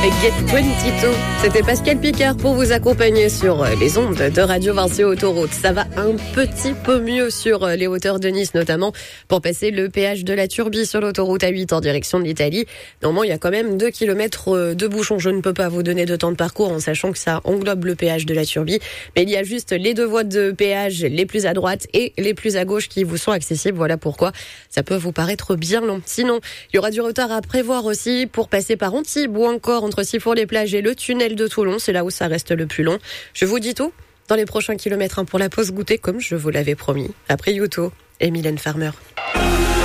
Get 22, c'était Pascal Picard pour vous accompagner sur les ondes de Radio Vinci Autoroute. Ça va un petit peu mieux sur les hauteurs de Nice, notamment pour passer le péage de la Turbie sur l'autoroute A8 en direction de l'Italie. Normalement, il y a quand même 2 kilomètres de bouchons. Je ne peux pas vous donner de temps de parcours en sachant que ça englobe le péage de la Turbie. Mais il y a juste les 2 voies de péage, les plus à droite et les plus à gauche qui vous sont accessibles. Voilà pourquoi ça peut vous paraître bien long. Sinon, il y aura du retard à prévoir aussi pour passer par Antibes ou encore entre Sifour-les-Plages et le tunnel de Toulon. C'est là où ça reste le plus long. Je vous dis tout dans les prochains kilomètres pour la pause goûter comme je vous l'avais promis. Après Yuto et Mylène Farmer.